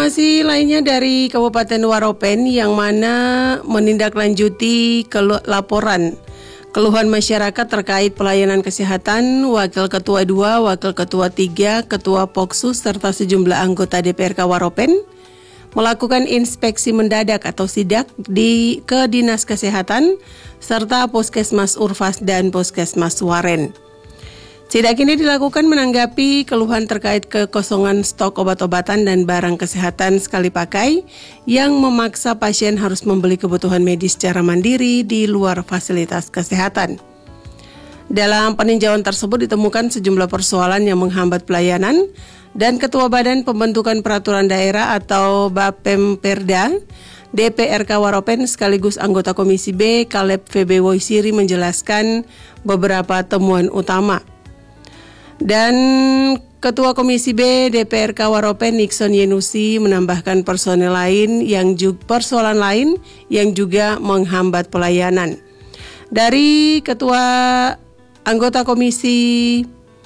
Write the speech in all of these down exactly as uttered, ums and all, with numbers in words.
Informasi lainnya dari Kabupaten Waropen yang mana menindaklanjuti kelu- laporan keluhan masyarakat terkait pelayanan kesehatan, Wakil Ketua dua, Wakil Ketua tiga, Ketua Poksus serta sejumlah anggota D P R K Waropen melakukan inspeksi mendadak atau sidak di ke Dinas Kesehatan serta Puskesmas Urfas dan Puskesmas Waren. Sidak ini dilakukan menanggapi keluhan terkait kekosongan stok obat-obatan dan barang kesehatan sekali pakai yang memaksa pasien harus membeli kebutuhan medis secara mandiri di luar fasilitas kesehatan. Dalam peninjauan tersebut ditemukan sejumlah persoalan yang menghambat pelayanan dan Ketua Badan Pembentukan Peraturan Daerah atau Bapemperda D P R K Waropen sekaligus anggota Komisi B Caleb V B Woisiri menjelaskan beberapa temuan utama. Dan Ketua Komisi B D P R K Waropen Nixon Yenusi menambahkan personel lain yang juga persoalan lain yang juga menghambat pelayanan. Dari Ketua anggota Komisi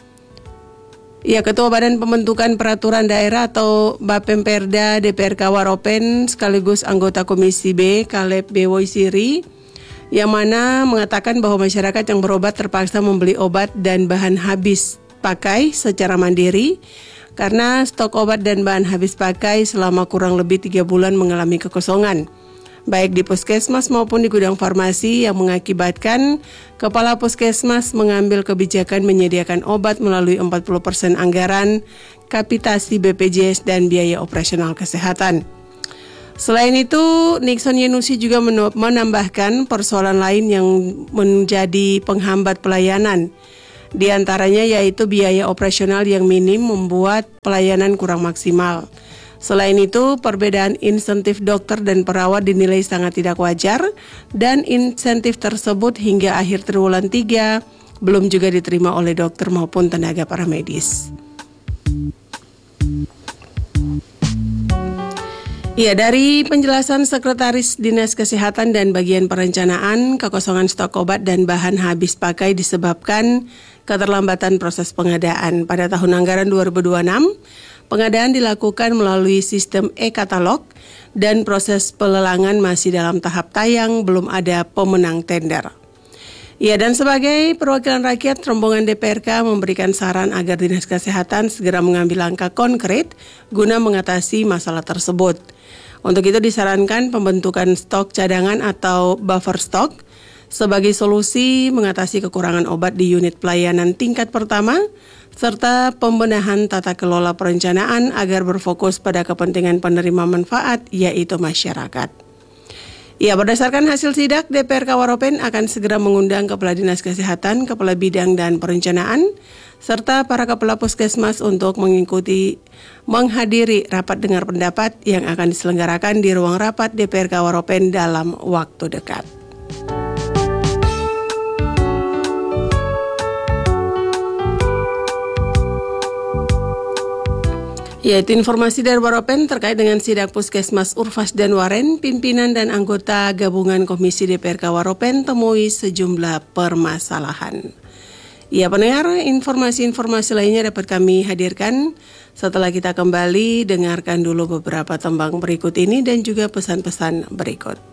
Ya Ketua Badan Pembentukan Peraturan Daerah atau Bapemperda D P R K Waropen sekaligus anggota Komisi B Caleb B Woisiri yang mana mengatakan bahwa masyarakat yang berobat terpaksa membeli obat dan bahan habis pakai secara mandiri karena stok obat dan bahan habis pakai selama kurang lebih tiga bulan mengalami kekosongan, baik di puskesmas maupun di gudang farmasi yang mengakibatkan Kepala Puskesmas mengambil kebijakan menyediakan obat melalui empat puluh persen anggaran, kapitasi B P J S dan biaya operasional kesehatan. Selain itu, Nixon Yenusi juga menambahkan persoalan lain yang menjadi penghambat pelayanan. Di antaranya yaitu biaya operasional yang minim membuat pelayanan kurang maksimal. Selain itu, perbedaan insentif dokter dan perawat dinilai sangat tidak wajar dan insentif tersebut hingga akhir triwulan tiga belum juga diterima oleh dokter maupun tenaga paramedis. Ya, dari penjelasan Sekretaris Dinas Kesehatan dan Bagian Perencanaan, kekosongan stok obat dan bahan habis pakai disebabkan keterlambatan proses pengadaan. Pada tahun anggaran dua ribu dua puluh enam, pengadaan dilakukan melalui sistem e-katalog dan proses pelelangan masih dalam tahap tayang, belum ada pemenang tender. Ya, dan sebagai perwakilan rakyat, rombongan D P R K memberikan saran agar Dinas Kesehatan segera mengambil langkah konkret guna mengatasi masalah tersebut. Untuk itu disarankan pembentukan stok cadangan atau buffer stock sebagai solusi mengatasi kekurangan obat di unit pelayanan tingkat pertama, serta pembenahan tata kelola perencanaan agar berfokus pada kepentingan penerima manfaat, yaitu masyarakat. Ya, berdasarkan hasil sidak, D P R K Waropen akan segera mengundang Kepala Dinas Kesehatan, Kepala Bidang dan Perencanaan, serta para Kepala Puskesmas untuk mengikuti menghadiri rapat dengar pendapat yang akan diselenggarakan di ruang rapat D P R K Waropen dalam waktu dekat. Yaitu informasi dari Waropen terkait dengan sidak Puskesmas Urfas dan Waren, pimpinan dan anggota gabungan Komisi D P R K Waropen temui sejumlah permasalahan. Ya, pendengar, informasi-informasi lainnya dapat kami hadirkan setelah kita kembali dengarkan dulu beberapa tembang berikut ini dan juga pesan-pesan berikut.